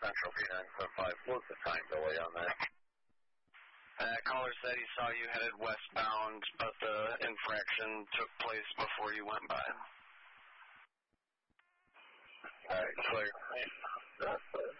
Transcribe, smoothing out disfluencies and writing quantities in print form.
Central P9.5. What's the time delay on that? Caller said he saw you headed westbound, but the infraction took place before you went by. All right, clear.